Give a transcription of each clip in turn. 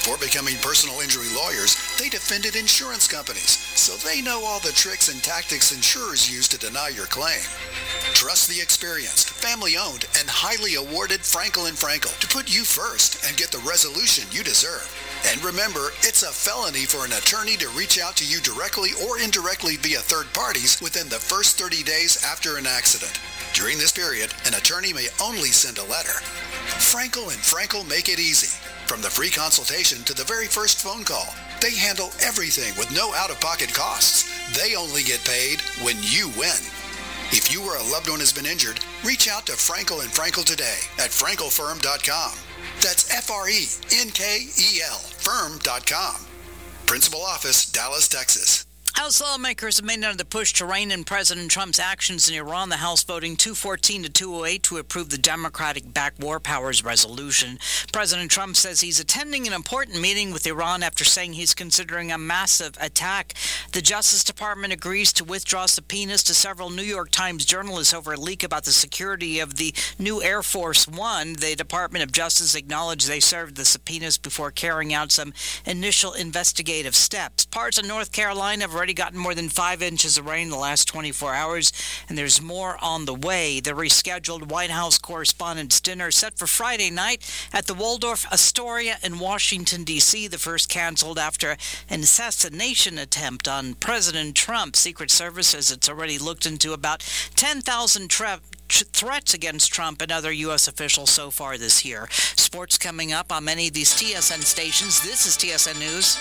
Before becoming personal injury lawyers, they defended insurance companies, so they know all the tricks and tactics insurers use to deny your claim. Trust the experienced, family-owned, and highly awarded Frankel & Frankel to put you first and get the resolution you deserve. And remember, it's a felony for an attorney to reach out to you directly or indirectly via third parties within the first 30 days after an accident. During this period, an attorney may only send a letter. Frankel & Frankel make it easy. From the free consultation to the very first phone call, they handle everything with no out-of-pocket costs. They only get paid when you win. If you or a loved one has been injured, reach out to Frankel & Frankel today at frankelfirm.com. That's F-R-E-N-K-E-L firm.com. Principal office, Dallas, Texas. House lawmakers have made another push to rein in President Trump's actions in Iran, the House voting 214 to 208 to approve the Democratic-backed War Powers resolution. President Trump says he's attending an important meeting with Iran after saying he's considering a massive attack. The Justice Department agrees to withdraw subpoenas to several New York Times journalists over a leak about the security of the new Air Force One. The Department of Justice acknowledged they served the subpoenas before carrying out some initial investigative steps. Parts of North Carolina have already gotten more than 5 inches of rain in the last 24 hours, and there's more on the way. The rescheduled White House Correspondents' Dinner set for Friday night at the Waldorf Astoria in Washington, D.C., the first canceled after an assassination attempt on President Trump. Secret Service says it's already looked into about 10,000 threats against Trump and other U.S. officials so far this year. Sports coming up on many of these TSN stations. This is TSN News.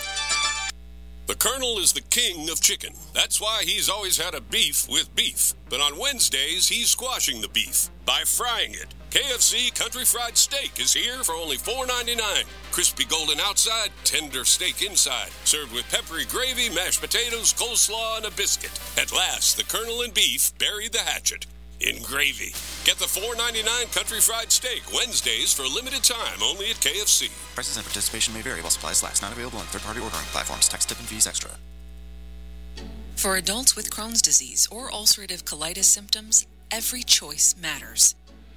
The Colonel is the king of chicken. That's why he's always had a beef with beef. But on Wednesdays, he's squashing the beef by frying it. KFC Country Fried Steak is here for only $4.99. Crispy golden outside, tender steak inside. Served with peppery gravy, mashed potatoes, coleslaw, and a biscuit. At last, the Colonel and beef buried the hatchet in gravy. Get the $4.99 Country Fried Steak Wednesdays for a limited time only at KFC. Prices and participation may vary while supplies last. Not available on third-party ordering platforms. Tax, tip, and fees extra. For adults with Crohn's disease or ulcerative colitis symptoms, every choice matters.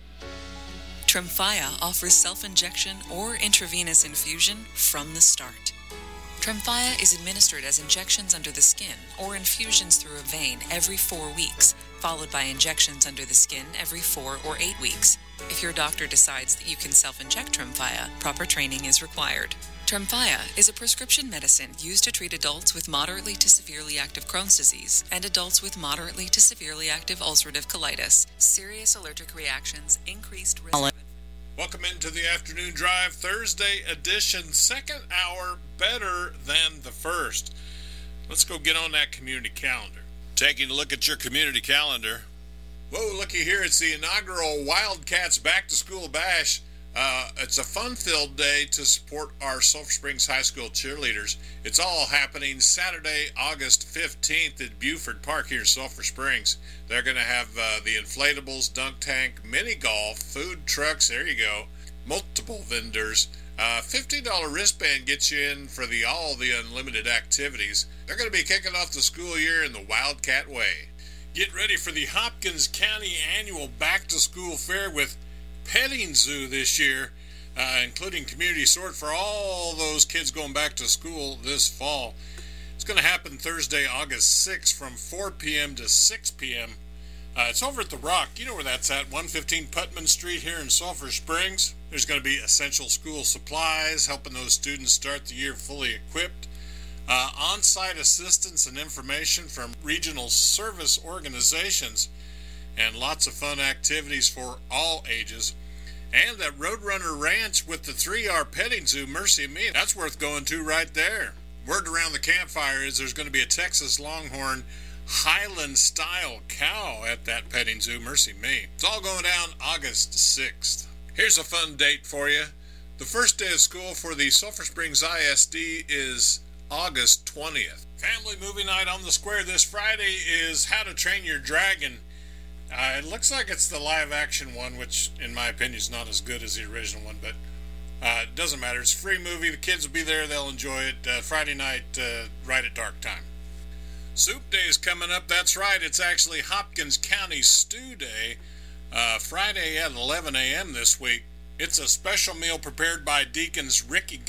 Tremfya offers self-injection or intravenous infusion from the start. Tremfya is administered as injections under the skin or infusions through a vein every 4 weeks, followed by injections under the skin every 4 or 8 weeks. If your doctor decides that you can self-inject Tremfya, proper training is required. Tremfya is a prescription medicine used to treat adults with moderately to severely active Crohn's disease and adults with moderately to severely active ulcerative colitis. Serious allergic reactions, increased risk. Welcome into the Afternoon Drive, Thursday edition, second hour, better than the first. Let's go get on that community calendar. Taking a look at your community calendar. Whoa, looky here, it's the inaugural Wildcats Back to School Bash. It's a fun-filled day to support our Sulphur Springs High School cheerleaders. It's all happening Saturday, August 15th at Buford Park here in Sulphur Springs. They're going to have the inflatables, dunk tank, mini golf, food trucks, there you go, multiple vendors. $50 wristband gets you in for all the unlimited activities. They're going to be kicking off the school year in the Wildcat way. Get ready for the Hopkins County Annual Back to School Fair with petting zoo this year, including community sort for all those kids going back to school this fall. It's going to happen Thursday, August 6th from 4 p.m. to 6 p.m. It's over at The Rock. You know where that's at, 115 Putman Street here in Sulphur Springs. There's going to be essential school supplies, helping those students start the year fully equipped. On-site assistance and information from regional service organizations, and lots of fun activities for all ages. And that Roadrunner Ranch with the 3R petting zoo, mercy me, that's worth going to right there. Word around the campfire is there's going to be a Texas Longhorn Highland-style cow at that petting zoo, mercy me. It's all going down August 6th. Here's a fun date for you. The first day of school for the Sulphur Springs ISD is August 20th. Family movie night on the square this Friday is How to Train Your Dragon. It looks like it's the live-action one, which, in my opinion, is not as good as the original one, but it doesn't matter. It's a free movie. The kids will be there. They'll enjoy it. Friday night, right at dark time. Soup Day is coming up. That's right. It's actually Hopkins County Stew Day, Friday at 11 a.m. this week. It's a special meal prepared by Deacons Ricky